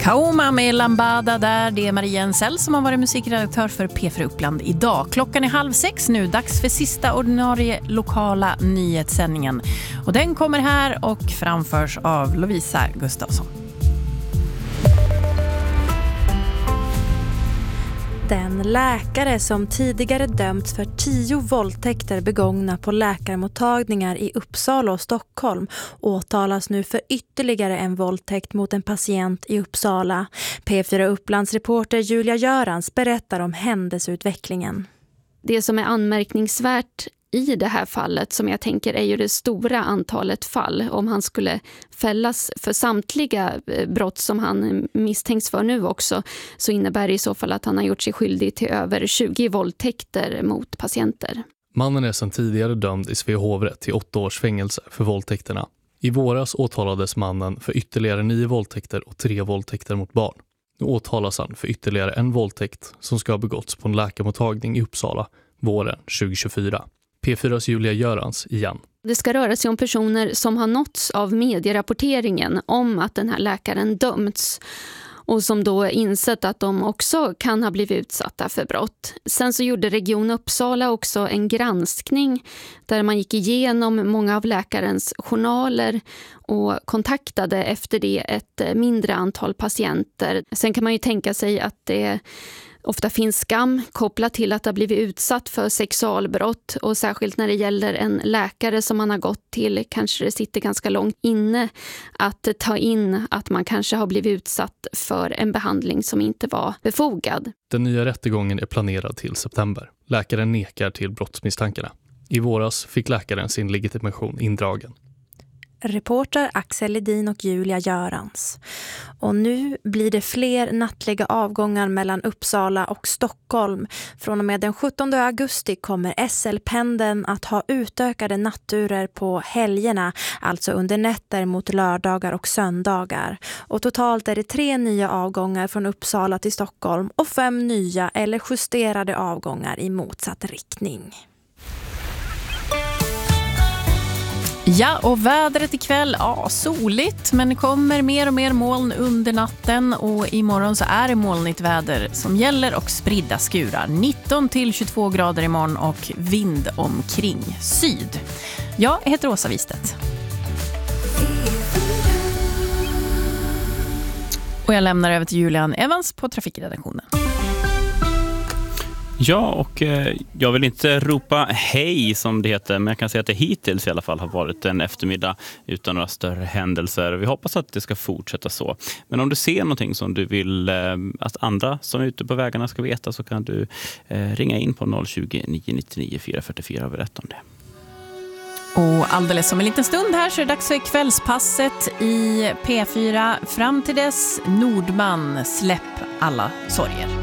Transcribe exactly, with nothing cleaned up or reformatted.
Kaoma med Lambada där. Det är Maria Ensell som har varit musikredaktör för P fyra Uppland idag. Klockan är halv sex nu. Dags för sista ordinarie lokala nyhetssändningen. Och den kommer här och framförs av Lovisa Gustafsson. Den läkare som tidigare dömts för tio våldtäkter begångna på läkarmottagningar i Uppsala och Stockholm åtalas nu för ytterligare en våldtäkt mot en patient i Uppsala. P fyra Upplands reporter Julia Görans berättar om händelseutvecklingen. Det som är anmärkningsvärt i det här fallet, som jag tänker är ju det stora antalet fall, om han skulle fällas för samtliga brott som han misstänks för nu också, så innebär det i så fall att han har gjort sig skyldig till över tjugo våldtäkter mot patienter. Mannen är sedan tidigare dömd i Svea hovrätt till åtta års fängelse för våldtäkterna. I våras åtalades mannen för ytterligare nio våldtäkter och tre våldtäkter mot barn. Nu åtalas han för ytterligare en våldtäkt som ska ha begåtts på en läkarmottagning i Uppsala våren tjugo tjugofyra. P fyras Julia Görans igen. Det ska röra sig om personer som har nåtts av medierapporteringen om att den här läkaren dömts och som då insett att de också kan ha blivit utsatta för brott. Sen så gjorde Region Uppsala också en granskning där man gick igenom många av läkarens journaler och kontaktade efter det ett mindre antal patienter. Sen kan man ju tänka sig att det ofta finns skam kopplat till att ha blivit utsatt för sexualbrott, och särskilt när det gäller en läkare som man har gått till kanske det sitter ganska långt inne att ta in att man kanske har blivit utsatt för en behandling som inte var befogad. Den nya rättegången är planerad till september. Läkaren nekar till brottsmisstankarna. I våras fick läkaren sin legitimation indragen. Reporter Axel Ledin och Julia Görans. Och nu blir det fler nattliga avgångar mellan Uppsala och Stockholm. Från och med den sjuttonde augusti kommer S L-pendeln att ha utökade natturer på helgerna, alltså under nätter mot lördagar och söndagar. Och totalt är det tre nya avgångar från Uppsala till Stockholm och fem nya eller justerade avgångar i motsatt riktning. Ja, och vädret ikväll, ja, soligt, men det kommer mer och mer moln under natten, och imorgon så är det molnigt väder som gäller och spridda skurar. nitton till tjugotvå grader imorgon och vind omkring syd. Jag heter Åsa Wistedt. Och jag lämnar över till Julian Evans på trafikredaktionen. Ja, och eh, jag vill inte ropa hej som det heter, men jag kan säga att det hittills i alla fall har varit en eftermiddag utan några större händelser. Vi hoppas att det ska fortsätta så. Men om du ser någonting som du vill eh, att andra som är ute på vägarna ska veta, så kan du eh, ringa in på noll tjugo, nio nittionio, fyra fyra fyra och berätta om det. Och alldeles om en liten stund här så är det dags för kvällspasset i P fyra. Fram till dess, Nordman, släpp alla sorger.